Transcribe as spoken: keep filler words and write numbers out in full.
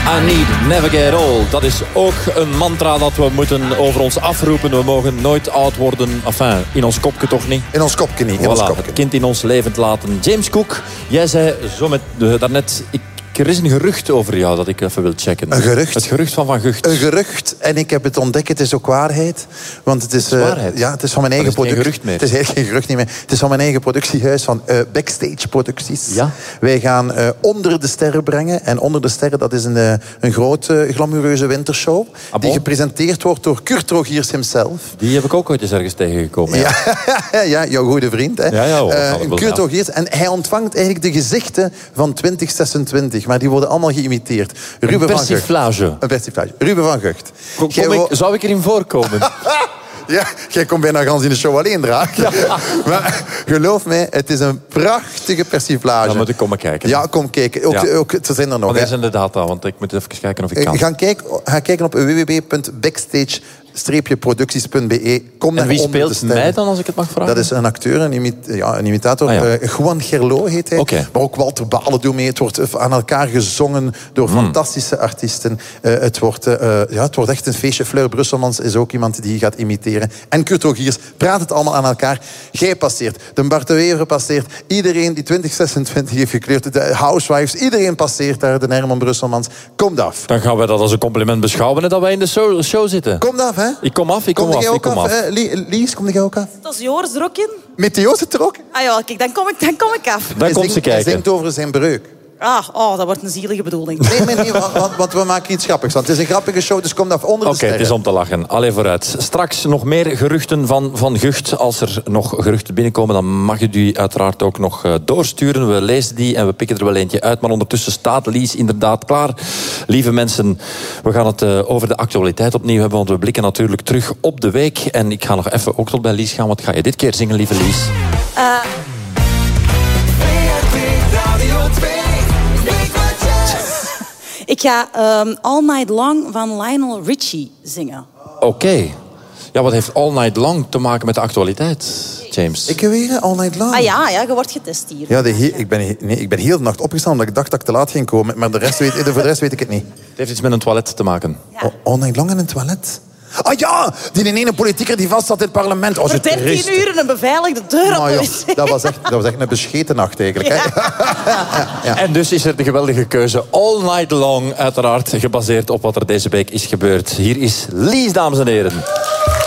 I need never get old. Dat is ook een mantra dat we moeten over ons afroepen. We mogen nooit oud worden. Enfin, in ons kopje toch niet? In ons kopje niet. In Voilà, ons kopje. het kind in ons levend laten. James Cook, jij zei zo met de, daarnet... Ik, er is een gerucht over jou dat ik even wil checken. Een gerucht? Het gerucht van Van Gucht. Een gerucht. En ik heb het ontdekt. Het is ook waarheid. Want het is, het is waarheid? Uh, ja, het is van mijn eigen productie. productie. Het is eigenlijk geen gerucht niet meer. Het is van mijn eigen productiehuis, van uh, Backstage Producties. Ja? Wij gaan uh, Onder de Sterren brengen. En Onder de Sterren, dat is een, uh, een grote, glamoureuze wintershow. Ah, bon? Die gepresenteerd wordt door Kurt Rogiers himself. Die heb ik ook ooit eens ergens tegengekomen. Ja, ja, ja jouw goede vriend. Hè? Ja, ja, hoor, uh, Kurt Rogiers. En hij ontvangt eigenlijk de gezichten van twintig zesentwintig. Maar die worden allemaal geïmiteerd. Ruben een persiflage. Een persiflage. Ruben van Gucht. Kom, kom ik, zou ik erin voorkomen? Ja, jij komt bijna gans in de show alleen dragen. Ja. Maar geloof mij, het is een prachtige persiflage. Dan moet ik komen kijken. Ja, kom kijken. Ook, ja. ook, ze zijn er nog. Wanneer zijn de data? Want ik moet even kijken of ik kan. Ga kijken, ga kijken op w w w punt backstage producties punt b e. Kom en wie speelt mij dan, als ik het mag vragen? Dat is een acteur, een, imi ja, een imitator. Ah, ja. uh, Juan Gerlo heet hij. Okay. Maar ook Walter Balen doet mee. Het wordt aan elkaar gezongen door hmm. fantastische artiesten. Uh, het, wordt, uh, ja, het wordt echt een feestje. Fleur Brusselmans is ook iemand die gaat imiteren. En Kurt Rogiers praat het allemaal aan elkaar. Jij passeert. De Bart de Wever passeert. Iedereen die twintig zesentwintig heeft gekleurd. De Housewives. Iedereen passeert daar. De Herman Brusselmans. Kom af. Dan gaan wij dat als een compliment beschouwen. Hè, dat wij in de show, show zitten. Kom af, hè? Ik kom af, ik kom, kom af, ik kom af. af. Uh, Lies, kom jij ook af? Dat is Joris er ook in. Met Joris er ook? Ah ja, kijk, dan kom ik, dan kom ik af. Dan komt ze kijken. Hij zingt over zijn breuk. Ah, oh, dat wordt een zielige bedoeling. Nee, nee, nee, want, want we maken iets grappigs. Want het is een grappige show, dus kom af onder de Oké, sterren. het is om te lachen. Allee, vooruit. Straks nog meer geruchten van Van Gucht. Als er nog geruchten binnenkomen, dan mag je die uiteraard ook nog uh, doorsturen. We lezen die en we pikken er wel eentje uit. Maar ondertussen staat Lies inderdaad klaar. Lieve mensen, we gaan het uh, over de actualiteit opnieuw hebben. Want we blikken natuurlijk terug op de week. En ik ga nog even ook tot bij Lies gaan. Wat ga je dit keer zingen, lieve Lies? Uh... Ik ga um, All Night Long van Lionel Richie zingen. Oké. Okay. Ja, wat heeft All Night Long te maken met de actualiteit, James? Ik weer All Night Long. Ah ja, ja, je wordt getest hier. Ja, de he- ik, ben, nee, ik ben heel de nacht opgestaan omdat ik dacht dat ik te laat ging komen. Maar de rest weet, voor de rest weet ik het niet. Het heeft iets met een toilet te maken. Ja. Oh, All Night Long in een toilet? Ah ja, die ene politieker die vast zat in het parlement. Oh, voor dertien uur in een beveiligde deur op oh, de wc. Dat was echt, dat was echt een bescheten nacht eigenlijk. Ja. Hè? ja, ja. En dus is er de geweldige keuze All Night Long. Uiteraard gebaseerd op wat er deze week is gebeurd. Hier is Lies, dames en heren.